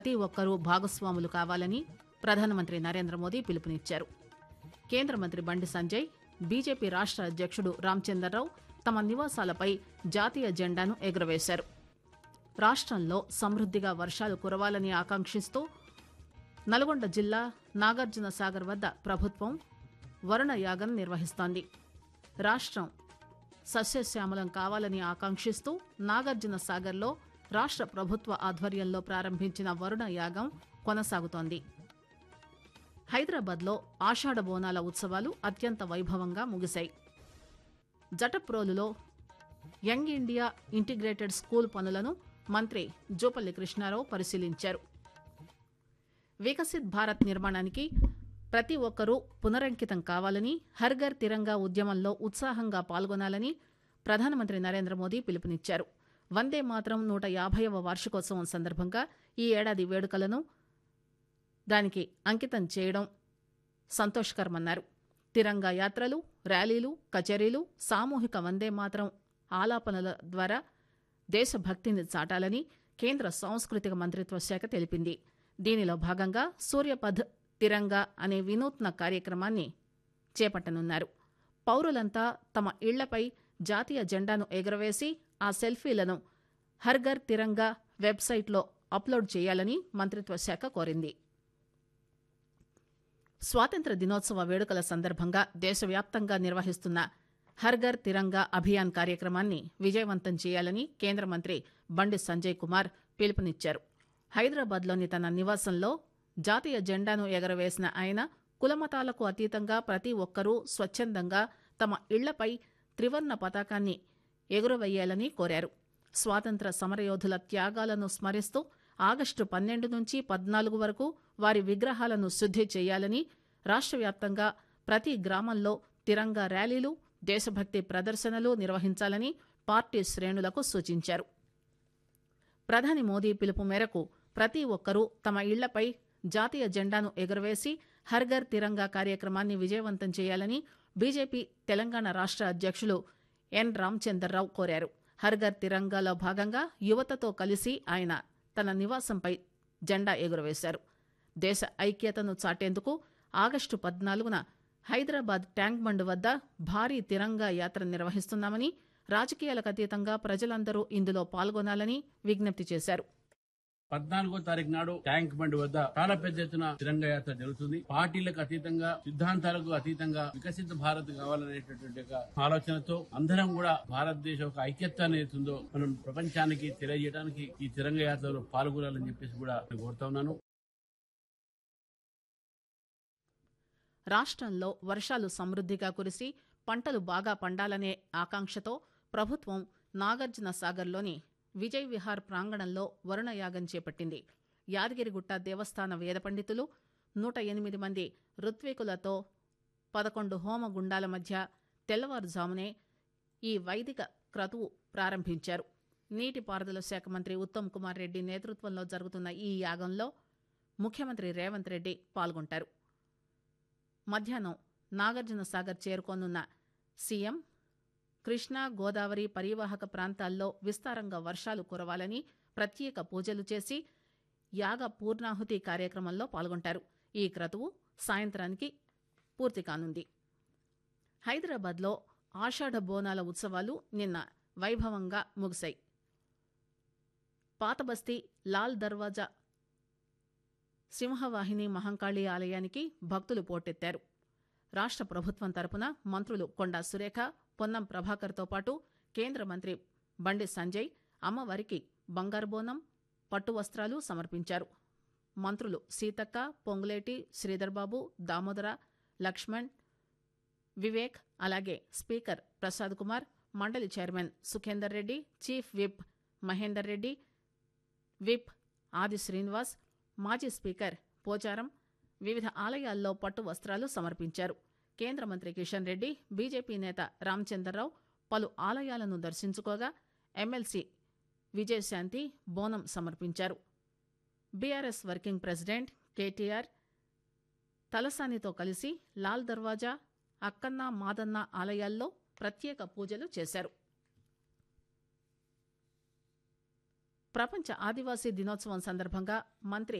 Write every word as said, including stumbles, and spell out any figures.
ప్రతి ఒక్కరూ భాగస్వాములు కావాలని ప్రధానమంత్రి నరేంద్ర మోదీ పిలుపునిచ్చారు. కేంద్ర మంత్రి బండి సంజయ్, బీజేపీ రాష్ట అధ్యక్షుడు రామచందర్రావు తమ నివాసాలపై జాతీయ జెండాను ఎగురవేశారు. రాష్టంలో సమృద్దిగా వర్షాలు కురవాలని ఆకాంక్షిస్తూ నల్గొండ జిల్లా నాగార్జున సాగర్ వద్ద ప్రభుత్వం వరుణ యాగం నిర్వహిస్తోంది. రాష్టం సస్యశ్యామలం కావాలని ఆకాంక్షిస్తూ నాగార్జున సాగర్లో రాష్ట ప్రభుత్వ ఆధ్వర్యంలో ప్రారంభించిన వరుణ యాగం కొనసాగుతోంది. హైదరాబాద్లో ఆషాఢ బోనాల ఉత్సవాలు అత్యంత వైభవంగా ముగిశాయి. జటప్రోలులో యంగ్ ఇండియా ఇంటిగ్రేటెడ్ స్కూల్ పనులను మంత్రి జూపల్లి కృష్ణారావు పరిశీలించారు. వికసిత్ భారత్ నిర్మాణానికి ప్రతి ఒక్కరూ పునరంకితం కావాలని, హర్ఘర్ తిరంగా ఉద్యమంలో ఉత్సాహంగా పాల్గొనాలని ప్రధానమంత్రి నరేంద్ర మోదీ పిలుపునిచ్చారు. వందే మాతరం నూట యాభైవ వార్షికోత్సవం సందర్భంగా ఈ ఏడాది వేడుకలను దానికి అంకితం చేయడం సంతోషకరమన్నారు. తిరంగా యాత్రలు, ర్యాలీలు, కచేరీలు, సామూహిక వందే మాతరం ఆలాపనల ద్వారా దేశభక్తిని చాటాలని కేంద్ర సాంస్కృతిక మంత్రిత్వ శాఖ తెలిపింది. దీనిలో భాగంగా సూర్యపథ్ తిరంగా అనే వినూత్న కార్యక్రమాన్ని చేపట్టనున్నారు. పౌరులంతా తమ ఇళ్లపై జాతీయ జెండాను ఎగురవేసి ఆ సెల్ఫీలను హర్ఘర్ తిరంగా వెబ్సైట్లో అప్లోడ్ చేయాలని మంత్రిత్వ శాఖ కోరింది. స్వాతంత్ర దినోత్సవ వేడుకల సందర్భంగా దేశవ్యాప్తంగా నిర్వహిస్తున్న హర్ఘర్ తిరంగా అభియాన్ కార్యక్రమాన్ని విజయవంతం చేయాలని కేంద్ర మంత్రి బండి సంజయ్ కుమార్ పిలుపునిచ్చారు. హైదరాబాద్లోని తన నివాసంలో జాతీయ జెండాను ఎగరవేసిన ఆయన కులమతాలకు అతీతంగా ప్రతి ఒక్కరూ స్వచ్ఛందంగా తమ ఇళ్లపై త్రివర్ణ పతాకాన్ని ఎగురవేయాలని కోరారు. స్వాతంత్ర సమరయోధుల త్యాగాలను స్మరిస్తూ ఆగస్టు పన్నెండు నుంచి పద్నాలుగు వరకు వారి విగ్రహాలను శుద్ది చేయాలని, రాష్ట్ర వ్యాప్తంగా ప్రతి గ్రామంలో తిరంగా ర్యాలీలు, దేశభక్తి ప్రదర్శనలు నిర్వహించాలని పార్టీ శ్రేణులకు సూచించారు. ప్రధాని మోదీ పిలుపు మేరకు ప్రతి ఒక్కరూ తమ ఇళ్లపై జాతీయ జెండాను ఎగురవేసి హర్ఘర్ తిరంగా కార్యక్రమాన్ని విజయవంతం చేయాలని బీజేపీ తెలంగాణ రాష్ట అధ్యక్షులు ఎన్ రామచందర్రావు కోరారు. హర్ఘర్ తిరంగాలో భాగంగా యువతతో కలిసి ఆయన తన నివాసంపై జెండా ఎగురవేశారు. దేశ ఐక్యతను చాటేందుకు ఆగస్టు పద్నాలుగున హైదరాబాద్ ట్యాంక్ బండ్ వద్ద భారీ తిరంగా యాత్ర నిర్వహిస్తున్నామని, రాజకీయాలకు అతీతంగా ప్రజలందరూ ఇందులో పాల్గొనాలని విజ్ఞప్తి చేశారు. పద్నాలుగో తారీఖు నాడు ట్యాంక్ బండ్ వద్ద చాలా పెద్ద ఎత్తున తిరంగా యాత్ర జరుగుతుంది. పార్టీలకు అతీతంగా, సిద్ధాంతాలకు అతీతంగా వికసిత భారత్ కావాలనేటటువంటి ఒక ఆలోచనతో అందరం కూడా భారతదేశం ఒక ఐక్యత్వాన్ని ఏతుందో మనం ప్రపంచానికి తెలియజేయడానికి ఈ తిరంగా యాత్రలో పాల్గొనాలని చెప్పేసి కూడా కోరుతా ఉన్నాను. రాష్ట్రంలో వర్షాలు సమృద్దిగా కురిసి పంటలు బాగా పండాలనే ఆకాంక్షతో ప్రభుత్వం నాగార్జున సాగర్లోని విజయ్ విహార్ ప్రాంగణంలో వరుణయాగం చేపట్టింది. యాదగిరిగుట్ట దేవస్థాన వేద పండితులు నూట ఎనిమిది మంది ఋత్వికులతో పదకొండు హోమ గుండాల మధ్య తెల్లవారుజామునే ఈ వైదిక క్రతువు ప్రారంభించారు. నీటిపారుదల శాఖ మంత్రి ఉత్తమ్ కుమార్ రెడ్డి నేతృత్వంలో జరుగుతున్న ఈ యాగంలో ముఖ్యమంత్రి రేవంత్ రెడ్డి పాల్గొంటారు. మధ్యాహ్నం నాగార్జున సాగర్ చేరుకోనున్న సీఎం కృష్ణా, గోదావరి పరివాహక ప్రాంతాల్లో విస్తారంగా వర్షాలు కురవాలని ప్రత్యేక పూజలు చేసి యాగ పూర్ణాహుతి కార్యక్రమంలో పాల్గొంటారు. ఈ క్రతువు సాయంత్రానికి పూర్తి కానుంది. హైదరాబాద్లో ఆషాఢ బోనాల ఉత్సవాలు నిన్న వైభవంగా ముగిశాయి. పాతబస్తీ లాల్ దర్వాజా సింహవాహిని మహంకాళి ఆలయానికి భక్తులు పోటెత్తారు. రాష్ట్ర ప్రభుత్వం తరపున మంత్రులు కొండా సురేఖ, పొన్నం ప్రభాకర్తో పాటు కేంద్ర మంత్రి బండి సంజయ్ అమ్మవారికి బంగారు బోనం, పట్టు వస్త్రాలు సమర్పించారు. మంత్రులు సీతక్క, పొంగులేటి శ్రీధర్బాబు, దామోదర, లక్ష్మణ్, వివేక్, అలాగే స్పీకర్ ప్రసాద్ కుమార్, మండలి chairman Sukhender Reddy, chief whip Mahender Reddy, whip ఆది శ్రీనివాస్, మాజీ స్పీకర్ పోచారం వివిధ ఆలయాల్లో పట్టు వస్త్రాలు సమర్పించారు. కేంద్ర మంత్రి కిషన్ రెడ్డి, బీజేపీ నేత రామచందర్రావు పలు ఆలయాలను దర్శించుకోగా ఎమ్మెల్సీ విజయశాంతి బోనం సమర్పించారు. బీఆర్ఎస్ వర్కింగ్ ప్రెసిడెంట్ కేటీఆర్ తలసానితో కలిసి లాల్ దర్వాజా, అక్కన్న, మాదన్న ఆలయాల్లో ప్రత్యేక పూజలు చేశారు. ప్రపంచ ఆదివాసీ దినోత్సవం సందర్భంగా మంత్రి